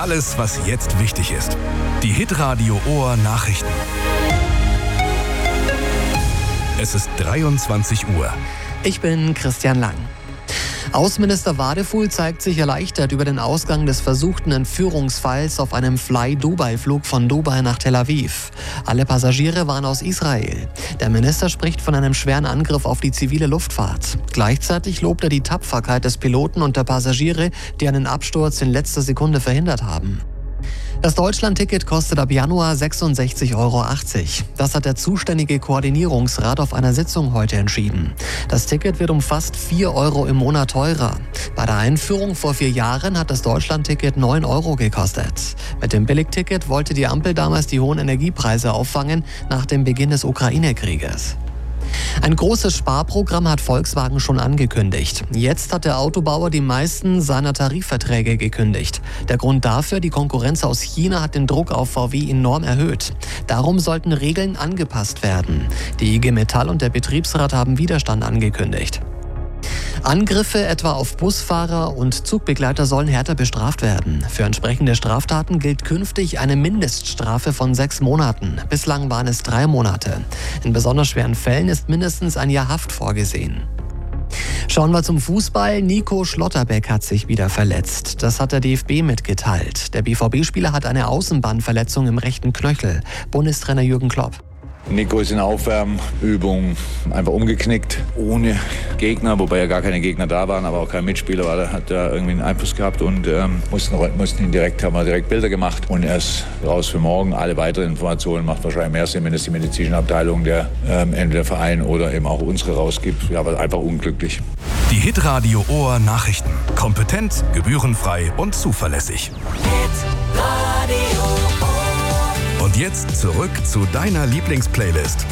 Alles, was jetzt wichtig ist. Die Hitradio Ohr Nachrichten. Es ist 23 Uhr. Ich bin Christian Lang. Außenminister Wadefuhl zeigt sich erleichtert über den Ausgang des versuchten Entführungsfalls auf einem Fly-Dubai-Flug von Dubai nach Tel Aviv. Alle Passagiere waren aus Israel. Der Minister spricht von einem schweren Angriff auf die zivile Luftfahrt. Gleichzeitig lobt er die Tapferkeit des Piloten und der Passagiere, die einen Absturz in letzter Sekunde verhindert haben. Das Deutschland-Ticket kostet ab Januar 66,80 Euro. Das hat der zuständige Koordinierungsrat auf einer Sitzung heute entschieden. Das Ticket wird um fast 4 Euro im Monat teurer. Bei der Einführung vor 4 Jahren hat das Deutschland-Ticket 9 Euro gekostet. Mit dem Billigticket wollte die Ampel damals die hohen Energiepreise auffangen nach dem Beginn des Ukraine-Krieges. Ein großes Sparprogramm hat Volkswagen schon angekündigt. Jetzt hat der Autobauer die meisten seiner Tarifverträge gekündigt. Der Grund dafür: die Konkurrenz aus China hat den Druck auf VW enorm erhöht. Darum sollten Regeln angepasst werden. Die IG Metall und der Betriebsrat haben Widerstand angekündigt. Angriffe etwa auf Busfahrer und Zugbegleiter sollen härter bestraft werden. Für entsprechende Straftaten gilt künftig eine Mindeststrafe von 6 Monaten. Bislang waren es 3 Monate. In besonders schweren Fällen ist mindestens ein Jahr Haft vorgesehen. Schauen wir zum Fußball. Nico Schlotterbeck hat sich wieder verletzt. Das hat der DFB mitgeteilt. Der BVB-Spieler hat eine Außenbandverletzung im rechten Knöchel. Bundestrainer Jürgen Klopp. Nico ist in der Aufwärmübung einfach umgeknickt, ohne Gegner, wobei ja gar keine Gegner da waren, aber auch kein Mitspieler war, da hat er irgendwie einen Einfluss gehabt und haben direkt Bilder gemacht und er ist raus für morgen. Alle weiteren Informationen macht wahrscheinlich mehr Sinn, wenn es die medizinische Abteilung der entweder Verein oder eben auch unsere rausgibt. Ja, aber einfach unglücklich. Die Hitradio Ohr Nachrichten. Kompetent, gebührenfrei und zuverlässig. Und jetzt zurück zu deiner Lieblingsplaylist.